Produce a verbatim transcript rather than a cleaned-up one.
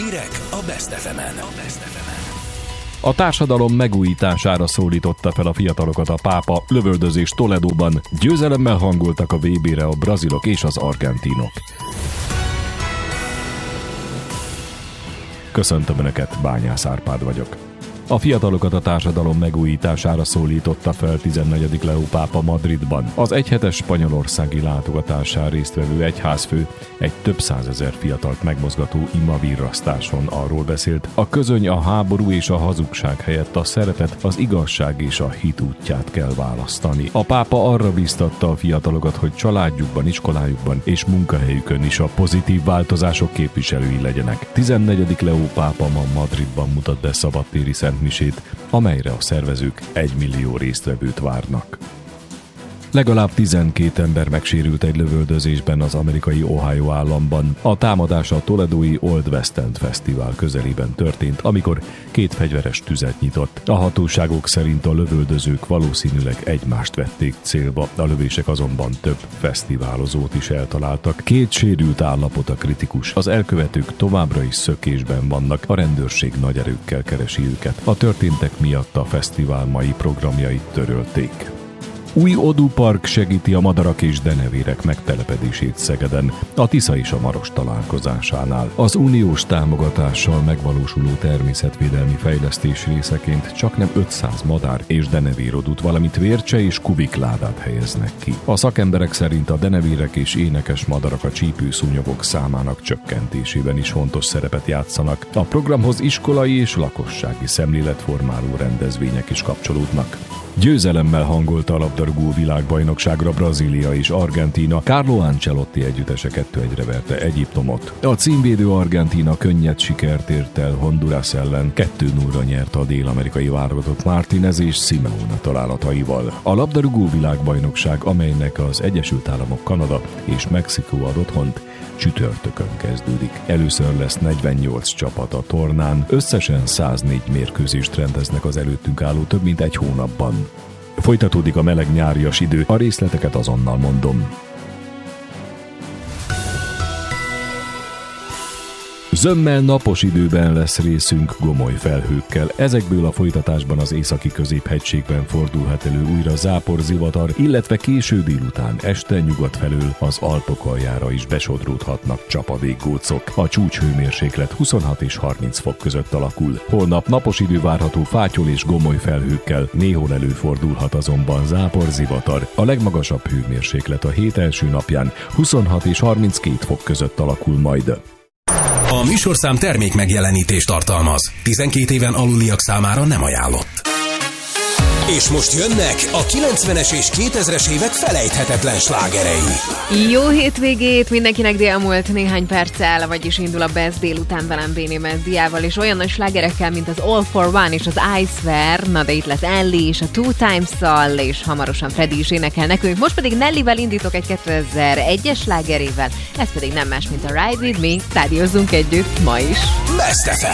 Hírek a Best ef emen. A társadalom megújítására szólította fel a fiatalokat a pápa, lövöldözés Toledóban, győzelemmel hangoltak a vé bére a brazilok és az argentinok. Köszöntöm Önöket, Bányász Árpád vagyok. A fiatalokat a társadalom megújítására szólította fel tizennegyedik Leó pápa Madridban. Az egyhetes spanyolországi látogatásán résztvevő egyházfő egy több százezer fiatalt megmozgató imavirrasztáson arról beszélt, a közöny a háború és a hazugság helyett a szeretet, az igazság és a hit útját kell választani. A pápa arra bíztatta a fiatalokat, hogy családjukban, iskolájukban és munkahelyükön is a pozitív változások képviselői legyenek. tizennegyedik Leó pápa ma Madridban mutat be szabadtéri szentmisét, amelyre a szervezők egymillió résztvevőt várnak. Legalább tizenkét ember megsérült egy lövöldözésben az amerikai Ohio államban. A támadás a toledói Old West End Fesztivál közelében történt, amikor két fegyveres tüzet nyitott. A hatóságok szerint a lövöldözők valószínűleg egymást vették célba, a lövések azonban több fesztiválozót is eltaláltak. Két sérült állapota kritikus. Az elkövetők továbbra is szökésben vannak, a rendőrség nagy erőkkel keresi őket. A történtek miatt a fesztivál mai programjait törölték. Új odúpark segíti a madarak és denevérek megtelepedését Szegeden, a Tisza és a Maros találkozásánál. Az uniós támogatással megvalósuló természetvédelmi fejlesztés részeként csaknem ötszáz madár és denevérodút, valamint vércse és kubikládát helyeznek ki. A szakemberek szerint a denevérek és énekes madarak a csípőszúnyogok számának csökkentésében is fontos szerepet játszanak. A programhoz iskolai és lakossági szemléletformáló rendezvények is kapcsolódnak. Győzelemmel hangolta a labdarúgó világbajnokságra Brazília és Argentína. Carlo Ancelotti együttese kettő egyre verte Egyiptomot. A címvédő Argentína könnyed sikert ért el Honduras ellen, kettő nullra nyerte a dél-amerikai válogatott Martínez és Simeone találataival. A labdarúgó világbajnokság, amelynek az Egyesült Államok, Kanada és Mexikó ad otthont, csütörtökön kezdődik. Először lesz negyvennyolc csapat a tornán, összesen száznégy mérkőzést rendeznek az előttünk álló több mint egy hónapban. Folytatódik a meleg nyárias idő, a részleteket azonnal mondom. Zömmel napos időben lesz részünk gomoly felhőkkel. Ezekből a folytatásban az északi középhegységben fordulhat elő újra záporzivatar, illetve késő délután este nyugat felől az Alpok aljára is besodródhatnak csapadékgócok. A csúcshőmérséklet huszonhat és harminc fok között alakul. Holnap napos idő várható fátyol és gomoly felhőkkel, néhol előfordulhat azonban záporzivatar. A legmagasabb hőmérséklet a hét első napján huszonhat és harminckét fok között alakul majd. A műsorszám termék megjelenítést tartalmaz. tizenkét éven aluliak számára nem ajánlott. És most jönnek a kilencvenes és kétezres évek felejthetetlen slágerei. Jó hétvégét mindenkinek, délmúlt néhány perccel, vagyis indul a Best délután velem Béni Mezdiával, és olyan nagy slágerekkel, mint az All for One és az I Swear. Na de itt lesz Ellie és a Two Times-szal, és hamarosan Freddy is énekel nekünk. Most pedig Nellyvel indítok egy kétezer-egyes slágerével, ez pedig nem más, mint a Ride With Me. Rádiózzunk együtt ma is. Best ef em.